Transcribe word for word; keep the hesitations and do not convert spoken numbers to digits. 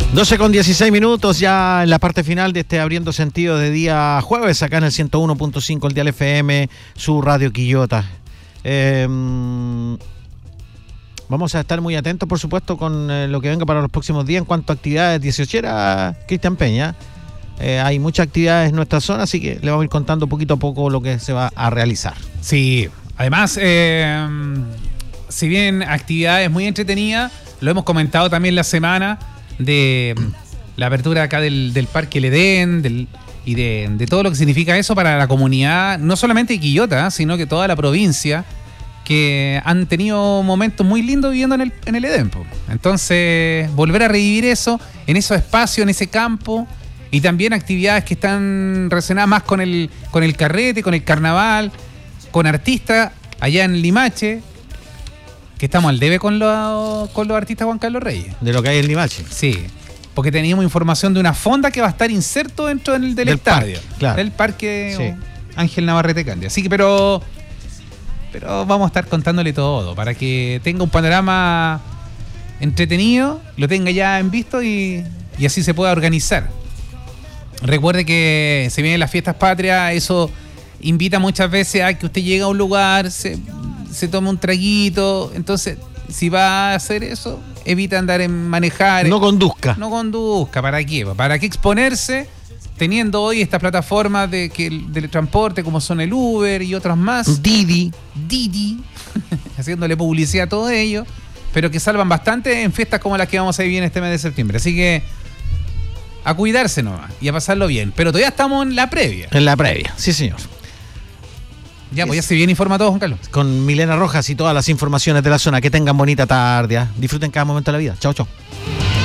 doce con dieciséis minutos, ya en la parte final de este Abriendo Sentido de día jueves, acá en el ciento uno punto cinco, el dial F M, su Radio Quillota. Eh, vamos a estar muy atentos, por supuesto, con eh, lo que venga para los próximos días en cuanto a actividades dieciochera, Cristian Peña. Eh, hay muchas actividades en nuestra zona, así que le vamos a ir contando poquito a poco lo que se va a realizar. Sí, además, eh, si bien actividades muy entretenidas, lo hemos comentado también la semana, de la apertura acá del, del Parque El Edén, del, y de, de todo lo que significa eso para la comunidad, no solamente de Quillota, sino que toda la provincia, que han tenido momentos muy lindos viviendo en el, en el Edén. Entonces, volver a revivir eso, en esos espacios, en ese campo, y también actividades que están relacionadas más con el, con el carrete, con el carnaval, con artistas allá en Limache, que estamos al debe con los, con los artistas Juan Carlos Reyes. De lo que hay en Limache. Sí, porque teníamos información de una fonda que va a estar inserto dentro del, del, del estadio. Parque, claro. Del Parque sí. Ángel Navarrete Candia. Así que, pero, pero vamos a estar contándole todo para que tenga un panorama entretenido, lo tenga ya en visto y, y así se pueda organizar. Recuerde que se vienen las fiestas patrias, eso invita muchas veces a que usted llegue a un lugar, se... se toma un traguito, entonces si va a hacer eso, evita andar en manejar. No conduzca. No conduzca, ¿para qué? ¿Para qué exponerse teniendo hoy estas plataformas de, que, de transporte como son el Uber y otras más? Didi. Didi, haciéndole publicidad a todo ello, pero que salvan bastante en fiestas como las que vamos a vivir en este mes de septiembre. Así que a cuidarse nomás y a pasarlo bien. Pero todavía estamos en la previa. En la previa, sí señor. Ya, pues ya se viene informado todo, Juan Carlos. Con Milena Rojas y todas las informaciones de la zona. Que tengan bonita tarde. ¿eh? Disfruten cada momento de la vida. Chao, chao.